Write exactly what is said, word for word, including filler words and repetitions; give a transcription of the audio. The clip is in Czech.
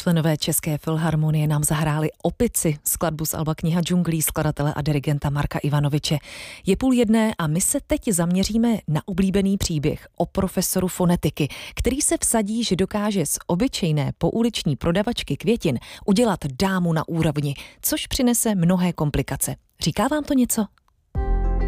Členové České filharmonie nám zahráli Opici, skladbu z alba Kniha džunglí skladatele a dirigenta Marka Ivanoviče. Je půl jedné a my se teď zaměříme na oblíbený příběh o profesoru fonetiky, který se vsadí, že dokáže z obyčejné pouliční prodavačky květin udělat dámu na úrovni, což přinese mnohé komplikace. Říká vám to něco?